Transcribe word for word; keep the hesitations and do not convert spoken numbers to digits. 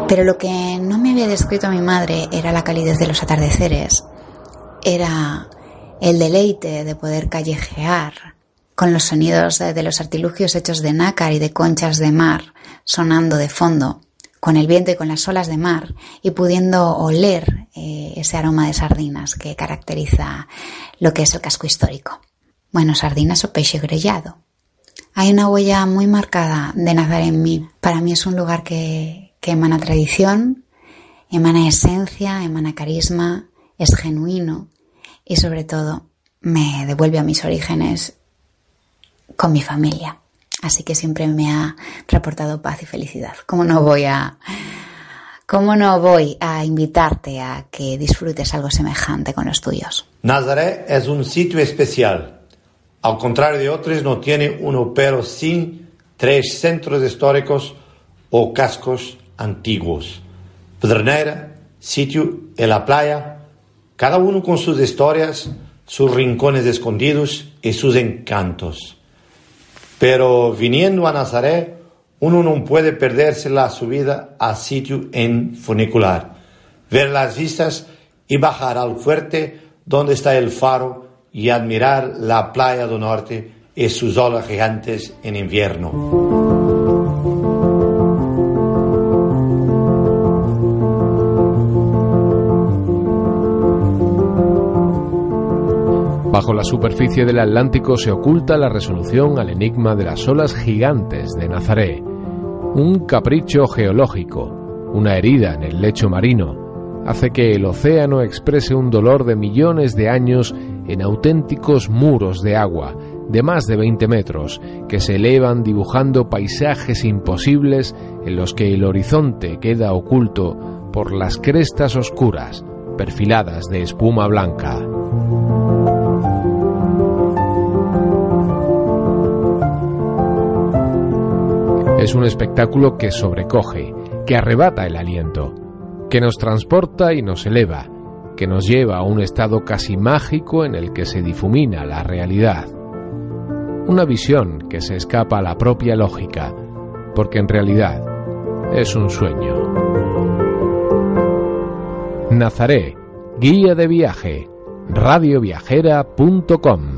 Pero lo que no me había descrito mi madre era la calidez de los atardeceres, era el deleite de poder callejear con los sonidos de, de los artilugios hechos de nácar y de conchas de mar sonando de fondo, con el viento y con las olas de mar, y pudiendo oler eh, ese aroma de sardinas que caracteriza lo que es el casco histórico. Bueno, sardinas o peixe grellado. Hay una huella muy marcada de Nazaré en mí. Para mí es un lugar que, que emana tradición, emana esencia, emana carisma, es genuino y sobre todo me devuelve a mis orígenes con mi familia. Así que siempre me ha reportado paz y felicidad. ¿Cómo no voy a, cómo no voy a invitarte a que disfrutes algo semejante con los tuyos? Nazaré es un sitio especial. Al contrario de otros, no tiene uno, pero sin tres centros históricos o cascos antiguos. Pedernera, sitio y la playa, cada uno con sus historias, sus rincones escondidos y sus encantos. Pero viniendo a Nazaré, uno no puede perderse la subida al sitio en funicular, ver las vistas y bajar al fuerte donde está el faro y admirar la playa del norte y sus olas gigantes en invierno. Bajo la superficie del Atlántico se oculta la resolución al enigma de las olas gigantes de Nazaré. Un capricho geológico, una herida en el lecho marino, hace que el océano exprese un dolor de millones de años en auténticos muros de agua, de más de veinte metros, que se elevan dibujando paisajes imposibles en los que el horizonte queda oculto por las crestas oscuras, perfiladas de espuma blanca. Es un espectáculo que sobrecoge, que arrebata el aliento, que nos transporta y nos eleva, que nos lleva a un estado casi mágico en el que se difumina la realidad. Una visión que se escapa a la propia lógica, porque en realidad es un sueño. Nazaré, guía de viaje, radioviajera punto com.